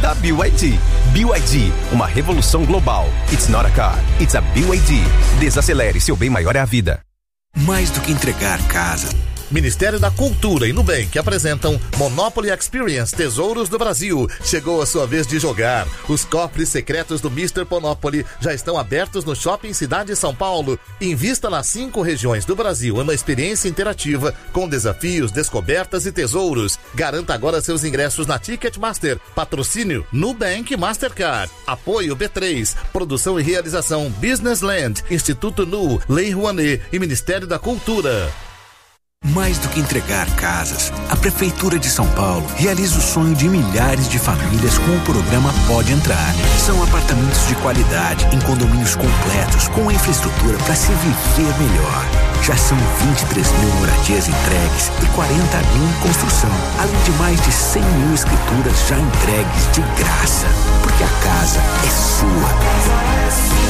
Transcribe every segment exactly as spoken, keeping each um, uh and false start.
da B Y D. B Y D, uma revolução global. It's not a car, it's a B Y D. Desacelere, seu bem maior é a vida. Mais do que entregar casa. Ministério da Cultura e Nubank apresentam Monopoly Experience Tesouros do Brasil. Chegou a sua vez de jogar. Os cofres secretos do mister Monopoly já estão abertos no Shopping Cidade São Paulo. Invista nas cinco regiões do Brasil em uma experiência interativa com desafios, descobertas e tesouros. Garanta agora seus ingressos na Ticketmaster. Patrocínio Nubank Mastercard. Apoio B três. Produção e realização Business Land, Instituto Nu, Lei Rouanet e Ministério da Cultura. Mais do que entregar casas, a Prefeitura de São Paulo realiza o sonho de milhares de famílias com o programa Pode Entrar. São apartamentos de qualidade, em condomínios completos, com infraestrutura para se viver melhor. Já são vinte e três mil moradias entregues e quarenta mil em construção, além de mais de cem mil escrituras já entregues de graça. Porque a casa é sua.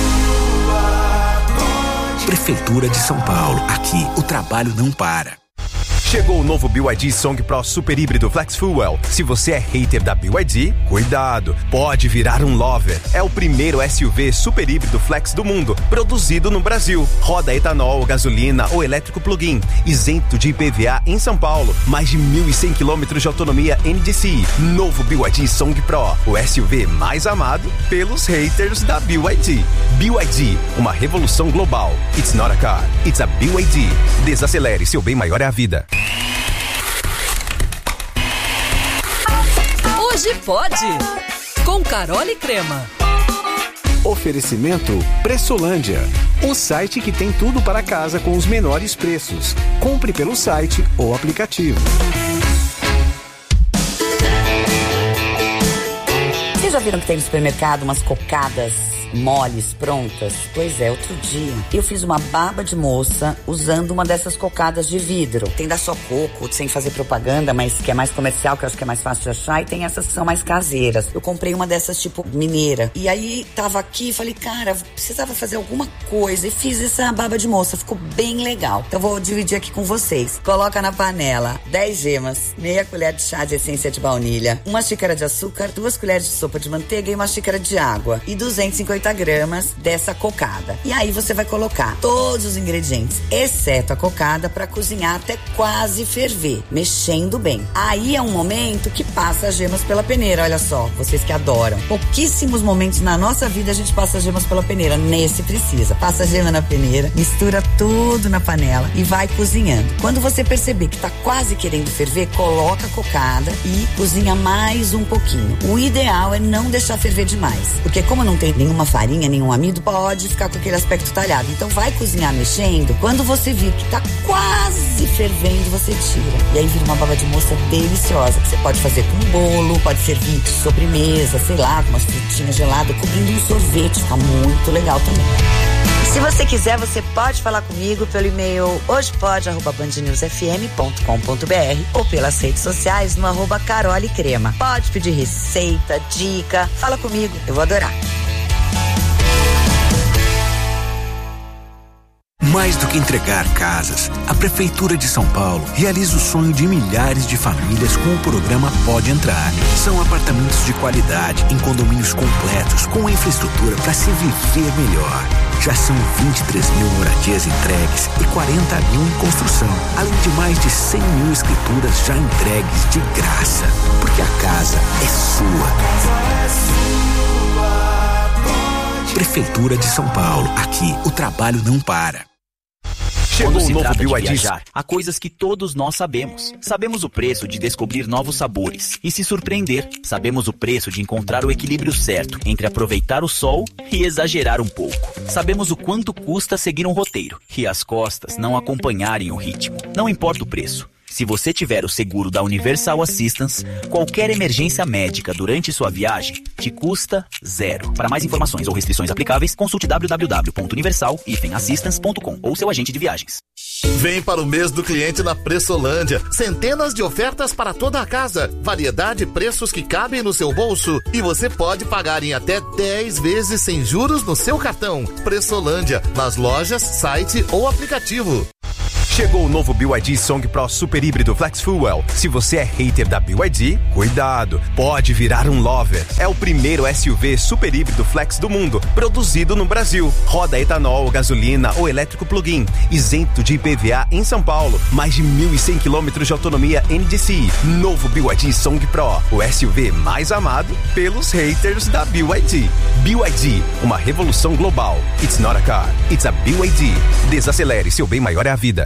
Prefeitura de São Paulo. Aqui, o trabalho não para. Chegou o novo B Y D Song Pro Super Híbrido Flex Fuel. Se você é hater da B Y D, cuidado, pode virar um lover. É o primeiro S U V super híbrido flex do mundo, produzido no Brasil. Roda etanol, gasolina ou elétrico plug-in, isento de I P V A em São Paulo. Mais de mil e cem quilômetros de autonomia N D C I. Novo B Y D Song Pro, o S U V mais amado pelos haters da B Y D. B Y D, uma revolução global. It's not a car, it's a B Y D. Desacelere, seu bem maior é a vida. Hoje pode, com Carol e Crema. Oferecimento Pressolândia, o site que tem tudo para casa com os menores preços. Compre pelo site ou aplicativo. Vocês já viram que tem no supermercado umas cocadas moles prontas? Pois é, outro dia eu fiz uma baba de moça usando uma dessas cocadas de vidro. Tem da Só Coco, sem fazer propaganda, mas que é mais comercial, que eu acho que é mais fácil de achar, e tem essas que são mais caseiras. Eu comprei uma dessas tipo mineira, e aí tava aqui e falei, cara, precisava fazer alguma coisa, e fiz essa baba de moça, ficou bem legal. Então vou dividir aqui com vocês. Coloca na panela dez gemas, meia colher de chá de essência de baunilha, uma xícara de açúcar, duas colheres de sopa de manteiga e uma xícara de água, e duzentos e cinquenta gramas dessa cocada. E aí você vai colocar todos os ingredientes, exceto a cocada, para cozinhar até quase ferver, mexendo bem. Aí é um momento que passa as gemas pela peneira. Olha só, vocês que adoram. Pouquíssimos momentos na nossa vida a gente passa as gemas pela peneira. Nesse precisa. Passa a gema na peneira, mistura tudo na panela e vai cozinhando. Quando você perceber que tá quase querendo ferver, coloca a cocada e cozinha mais um pouquinho. O ideal é não deixar ferver demais, porque como não tem nenhuma farinha, nenhum amido, pode ficar com aquele aspecto talhado. Então vai cozinhar mexendo. Quando você vir que tá quase fervendo, você tira. E aí vira uma baba de moça deliciosa, que você pode fazer com bolo, pode servir de sobremesa, sei lá, com umas frutinhas geladas, cobrindo um sorvete. Fica muito legal também. E se você quiser, você pode falar comigo pelo e-mail hojepode arroba band news f m ponto com ponto b r ou pelas redes sociais no arroba Carol e Crema. Pode pedir receita, dica, fala comigo, eu vou adorar. Mais do que entregar casas, a Prefeitura de São Paulo realiza o sonho de milhares de famílias com o programa Pode Entrar. São apartamentos de qualidade, em condomínios completos, com infraestrutura para se viver melhor. Já são vinte e três mil moradias entregues e quarenta mil em construção, além de mais de cem mil escrituras já entregues de graça. Porque a casa é sua. Prefeitura de São Paulo. Aqui, o trabalho não para. Chegou Quando o se novo trata B de Y D. viajar, há coisas que todos nós sabemos. Sabemos o preço de descobrir novos sabores e se surpreender. Sabemos o preço de encontrar o equilíbrio certo entre aproveitar o sol e exagerar um pouco. Sabemos o quanto custa seguir um roteiro e as costas não acompanharem o ritmo. Não importa o preço. Se você tiver o seguro da Universal Assistance, qualquer emergência médica durante sua viagem te custa zero. Para mais informações ou restrições aplicáveis, consulte w w w ponto universal assistance ponto com ou seu agente de viagens. Vem para o mês do cliente na Pressolândia. Centenas de ofertas para toda a casa. Variedade e preços que cabem no seu bolso. E você pode pagar em até dez vezes sem juros no seu cartão. Pressolândia, nas lojas, site ou aplicativo. Chegou o novo B Y D Song Pro Super Híbrido Flex Fuel. Se você é hater da B Y D, cuidado, pode virar um lover. É o primeiro S U V super híbrido flex do mundo, produzido no Brasil. Roda etanol, gasolina ou elétrico plug-in, isento de I P V A em São Paulo. Mais de mil e cem quilômetros de autonomia N D C I. Novo B Y D Song Pro, o S U V mais amado pelos haters da B Y D. B Y D, uma revolução global. It's not a car, it's a B Y D. Desacelere, seu bem maior é a vida.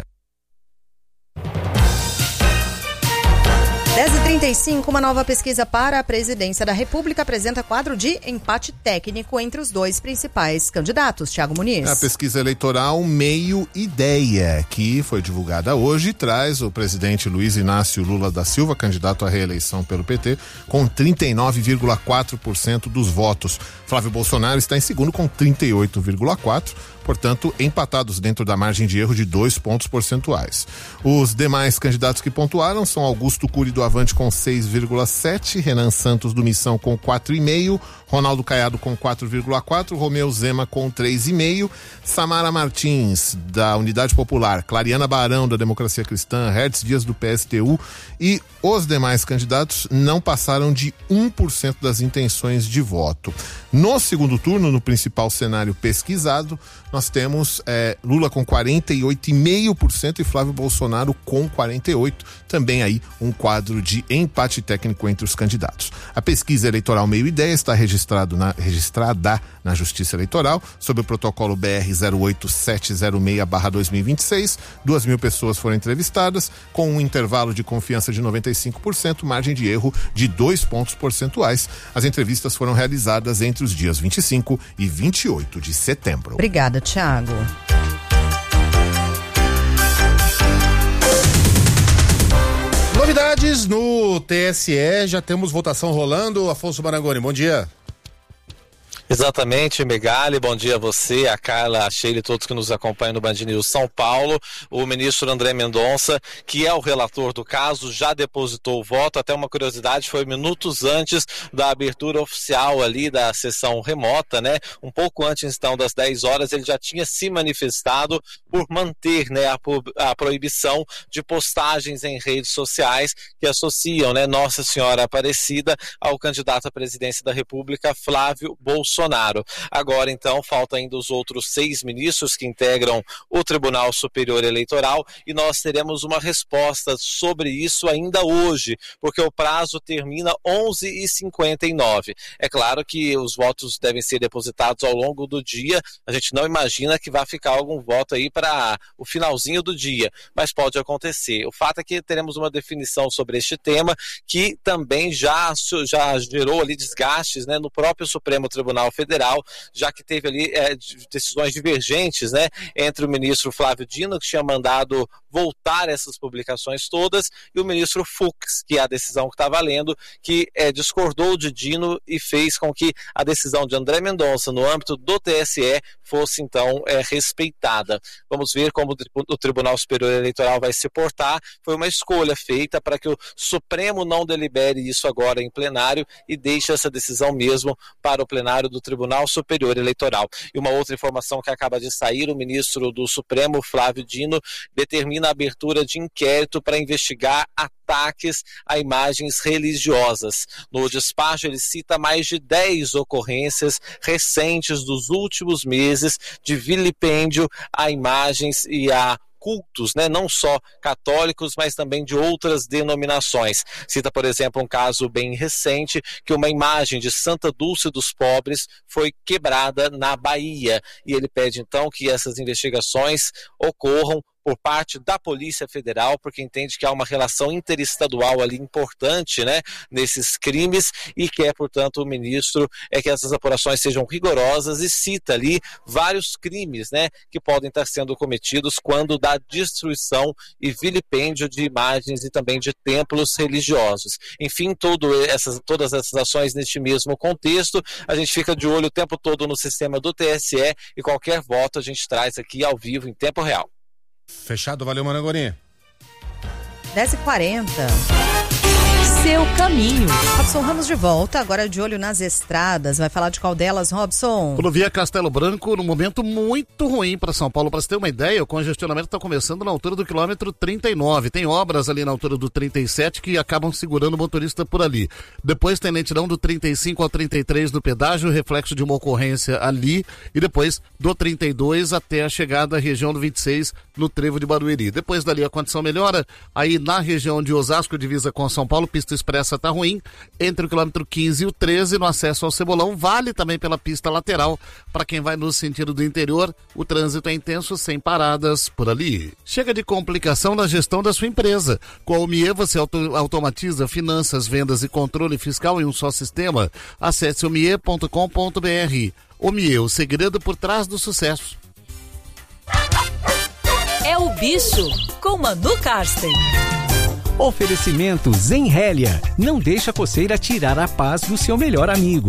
dez e trinta e cinco, uma nova pesquisa para a presidência da República apresenta quadro de empate técnico entre os dois principais candidatos. Thiago Muniz. A pesquisa eleitoral Meio Ideia, que foi divulgada hoje, traz o presidente Luiz Inácio Lula da Silva, candidato à reeleição pelo P T, com trinta e nove vírgula quatro por cento dos votos. Flávio Bolsonaro está em segundo com trinta e oito vírgula quatro por cento. Portanto, empatados dentro da margem de erro de dois pontos percentuais. Os demais candidatos que pontuaram são Augusto Cury do Avante com seis vírgula sete, Renan Santos do Missão com quatro vírgula cinco, Ronaldo Caiado com quatro vírgula quatro, Romeu Zema com três vírgula cinco, Samara Martins da Unidade Popular, Clariana Barão da Democracia Cristã, Hertz Dias do P S T U e os demais candidatos não passaram de um por cento das intenções de voto. No segundo turno, no principal cenário pesquisado, nós temos é, Lula com quarenta e oito vírgula cinco por cento e Flávio Bolsonaro com quarenta e oito por cento. Também aí um quadro de empate técnico entre os candidatos. A pesquisa eleitoral Meio Ideia está registrado na, registrada na Justiça Eleitoral sob o protocolo B R zero oito sete zero seis barra dois mil e vinte e seis. Duas mil pessoas foram entrevistadas com um intervalo de confiança de noventa e cinco por cento, margem de erro de dois pontos percentuais. As entrevistas foram realizadas entre os dias vinte e cinco e vinte e oito de setembro. Obrigada, Thiago. Novidades no T S E, já temos votação rolando. Afonso Marangoni, bom dia. Exatamente, Megali, bom dia a você, a Carla, a Sheila e todos que nos acompanham no Band News São Paulo. O ministro André Mendonça, que é o relator do caso, já depositou o voto. Até uma curiosidade, foi minutos antes da abertura oficial ali da sessão remota, né? Um pouco antes então das dez horas, ele já tinha se manifestado por manter, né, a, a proibição de postagens em redes sociais que associam, né, Nossa Senhora Aparecida ao candidato à presidência da República, Flávio Bolsonaro. Bolsonaro. Agora, então, faltam ainda os outros seis ministros que integram o Tribunal Superior Eleitoral e nós teremos uma resposta sobre isso ainda hoje, porque o prazo termina onze e cinquenta e nove. É claro que os votos devem ser depositados ao longo do dia, a gente não imagina que vai ficar algum voto aí para o finalzinho do dia, mas pode acontecer. O fato é que teremos uma definição sobre este tema que também já, já gerou ali desgastes, né, no próprio Supremo Tribunal Federal, já que teve ali é, decisões divergentes, né, entre o ministro Flávio Dino, que tinha mandado voltar essas publicações todas, e o ministro Fux, que é a decisão que está valendo, que é, discordou de Dino e fez com que a decisão de André Mendonça no âmbito do T S E fosse então é, respeitada. Vamos ver como o Tribunal Superior Eleitoral vai se portar. Foi uma escolha feita para que o Supremo não delibere isso agora em plenário e deixe essa decisão mesmo para o plenário do Tribunal Superior Eleitoral. E uma outra informação que acaba de sair, o ministro do Supremo, Flávio Dino, determina a abertura de inquérito para investigar ataques a imagens religiosas. No despacho, ele cita mais de dez ocorrências recentes dos últimos meses de vilipêndio a imagens e a cultos, né, não só católicos, mas também de outras denominações. Cita, por exemplo, um caso bem recente, que uma imagem de Santa Dulce dos Pobres foi quebrada na Bahia. E ele pede, então, que essas investigações ocorram por parte da Polícia Federal, porque entende que há uma relação interestadual ali importante, né, nesses crimes, e quer, portanto, o ministro é que essas apurações sejam rigorosas e cita ali vários crimes, né, que podem estar sendo cometidos quando da destruição e vilipêndio de imagens e também de templos religiosos. Enfim, todo essas, todas essas ações neste mesmo contexto, a gente fica de olho o tempo todo no sistema do T S E e qualquer voto a gente traz aqui ao vivo em tempo real. Fechado, valeu, Marangoni. dez e quarenta. seu caminho. Robson Ramos de volta, agora de olho nas estradas. Vai falar de qual delas, Robson? Rodovia Castelo Branco, num momento muito ruim para São Paulo. Para você ter uma ideia, o congestionamento está começando na altura do quilômetro trinta e nove. Tem obras ali na altura do trinta e sete que acabam segurando o motorista por ali. Depois tem lentidão do trinta e cinco ao trinta e três do pedágio, reflexo de uma ocorrência ali. E depois do trinta e dois até a chegada à região do vinte e seis, no trevo de Barueri. Depois dali a condição melhora. Aí na região de Osasco, divisa com São Paulo, pista expressa tá ruim. Entre o quilômetro quinze e o treze, no acesso ao Cebolão, vale também pela pista lateral. Para quem vai no sentido do interior, o trânsito é intenso, sem paradas por ali. Chega de complicação na gestão da sua empresa. Com a Omie você auto- automatiza finanças, vendas e controle fiscal em um só sistema. Acesse omie ponto com ponto br. Omie, o segredo por trás do sucesso. É o Bicho, com Manu Karsten. Oferecimento Zenrélia. Não deixa a coceira tirar a paz do seu melhor amigo.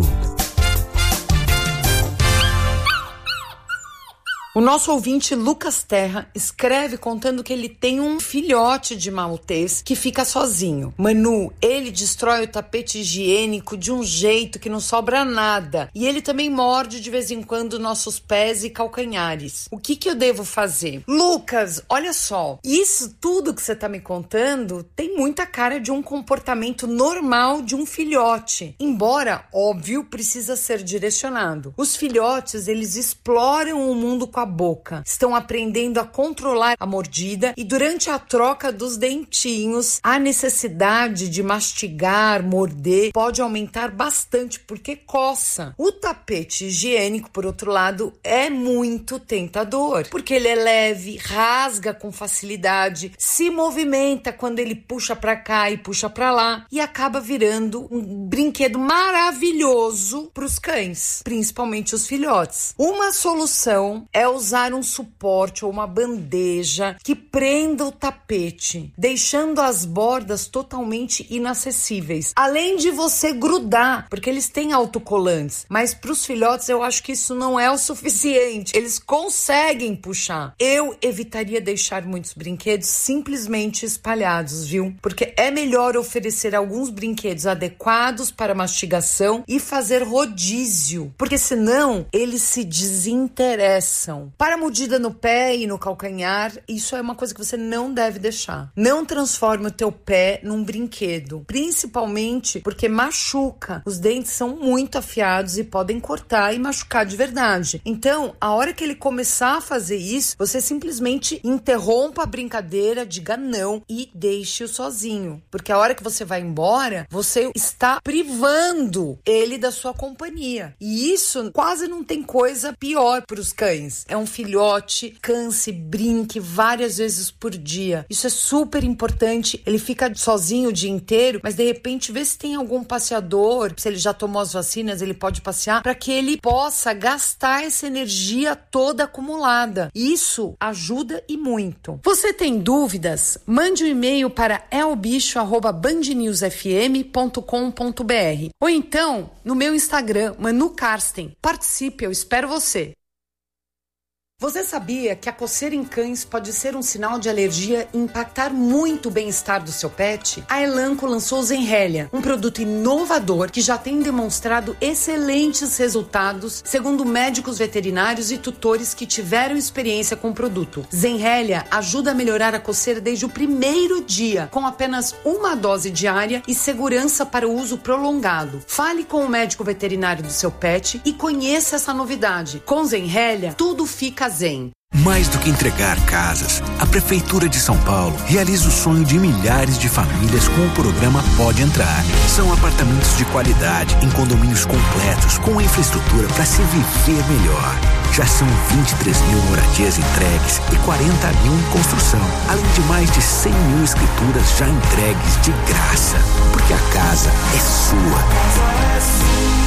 O nosso ouvinte Lucas Terra escreve contando que ele tem um filhote de maltês que fica sozinho. Manu, ele destrói o tapete higiênico de um jeito que não sobra nada. E ele também morde de vez em quando nossos pés e calcanhares. O que que eu devo fazer? Lucas, olha só. Isso tudo que você tá me contando tem muita cara de um comportamento normal de um filhote. Embora, óbvio, precisa ser direcionado. Os filhotes, eles exploram o mundo com a boca. Estão aprendendo a controlar a mordida e durante a troca dos dentinhos, a necessidade de mastigar, morder, pode aumentar bastante porque coça. O tapete higiênico, por outro lado, é muito tentador, porque ele é leve, rasga com facilidade, se movimenta quando ele puxa pra cá e puxa pra lá e acaba virando um brinquedo maravilhoso pros cães, principalmente os filhotes. Uma solução é usar um suporte ou uma bandeja que prenda o tapete, deixando as bordas totalmente inacessíveis. Além de você grudar, porque eles têm autocolantes, mas para os filhotes eu acho que isso não é o suficiente. Eles conseguem puxar. Eu evitaria deixar muitos brinquedos simplesmente espalhados, viu? Porque é melhor oferecer alguns brinquedos adequados para mastigação e fazer rodízio, porque senão eles se desinteressam. Para a mordida no pé e no calcanhar, isso é uma coisa que você não deve deixar. Não transforme o teu pé num brinquedo, principalmente porque machuca. Os dentes são muito afiados e podem cortar e machucar de verdade. Então, a hora que ele começar a fazer isso, você simplesmente interrompa a brincadeira, diga não e deixe-o sozinho. Porque a hora que você vai embora, você está privando ele da sua companhia. E isso quase não tem coisa pior para os cães. É um filhote, canse, brinque várias vezes por dia. Isso é super importante. Ele fica sozinho o dia inteiro, mas de repente vê se tem algum passeador, se ele já tomou as vacinas, ele pode passear, para que ele possa gastar essa energia toda acumulada. Isso ajuda e muito. Você tem dúvidas? Mande um e-mail para elbicho arroba band news f m ponto com ponto b r ou então no meu Instagram, Manu Karsten. Participe, eu espero você. Você sabia que a coceira em cães pode ser um sinal de alergia e impactar muito o bem-estar do seu pet? A Elanco lançou o Zenrélia, um produto inovador que já tem demonstrado excelentes resultados, segundo médicos veterinários e tutores que tiveram experiência com o produto. Zenrélia ajuda a melhorar a coceira desde o primeiro dia, com apenas uma dose diária e segurança para o uso prolongado. Fale com o médico veterinário do seu pet e conheça essa novidade. Com Zenrélia, tudo fica zen. Mais do que entregar casas, a Prefeitura de São Paulo realiza o sonho de milhares de famílias com o programa Pode Entrar. São apartamentos de qualidade em condomínios completos com infraestrutura para se viver melhor. Já são vinte e três mil moradias entregues e quarenta mil em construção, além de mais de cem mil escrituras já entregues de graça. Porque a casa é sua.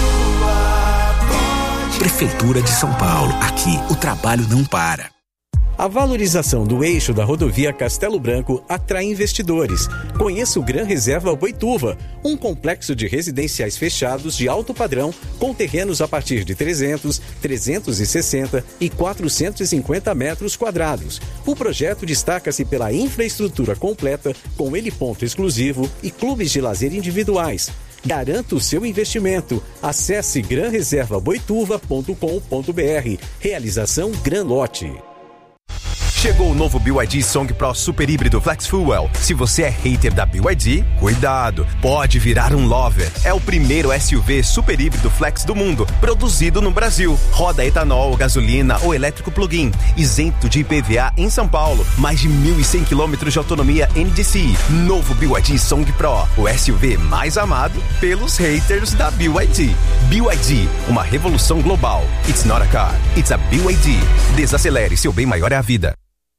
Prefeitura de São Paulo. Aqui, o trabalho não para. A valorização do eixo da rodovia Castelo Branco atrai investidores. Conheça o Gran Reserva Boituva, um complexo de residenciais fechados de alto padrão com terrenos a partir de trezentos, trezentos e sessenta e quatrocentos e cinquenta metros quadrados. O projeto destaca-se pela infraestrutura completa, com heliponto exclusivo e clubes de lazer individuais. Garanta o seu investimento. Acesse gran reserva boituva ponto com ponto br. Realização Gran Lote. Chegou o novo B Y D Song Pro Super Híbrido Flex Fuel. Se você é hater da B Y D, cuidado, pode virar um lover. É o primeiro S U V super híbrido flex do mundo, produzido no Brasil. Roda etanol, gasolina ou elétrico plug-in, isento de I P V A em São Paulo. Mais de mil e cem quilômetros de autonomia N D C I. Novo B Y D Song Pro, o S U V mais amado pelos haters da B Y D. B Y D, uma revolução global. It's not a car, it's a B Y D. Desacelere, seu bem maior é a vida.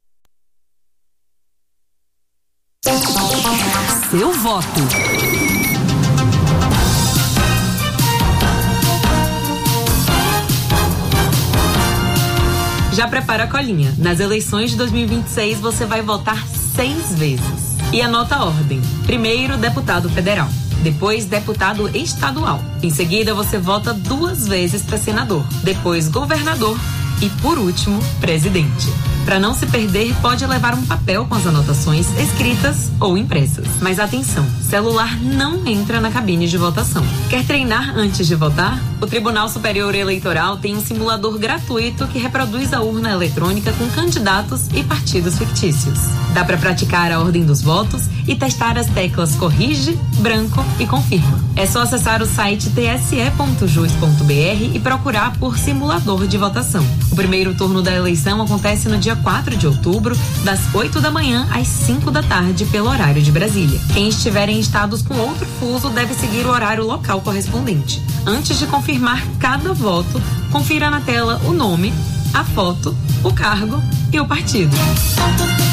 Seu voto. Já prepara a colinha. Nas eleições de dois mil e vinte e seis você vai votar seis vezes. E anota a ordem. Primeiro, deputado federal. Depois, deputado estadual. Em seguida, você vota duas vezes para senador. Depois, governador. E, por último, presidente. Para não se perder, pode levar um papel com as anotações escritas ou impressas. Mas atenção, celular não entra na cabine de votação. Quer treinar antes de votar? O Tribunal Superior Eleitoral tem um simulador gratuito que reproduz a urna eletrônica com candidatos e partidos fictícios. Dá para praticar a ordem dos votos e testar as teclas corrige, branco e confirma. É só acessar o site t s e ponto jus ponto b r e procurar por simulador de votação. O primeiro turno da eleição acontece no dia quatro de outubro, das oito da manhã às cinco da tarde, pelo horário de Brasília. Quem estiver em estados com outro fuso deve seguir o horário local correspondente. Antes de confirmar cada voto, confira na tela o nome, a foto, o cargo e o partido.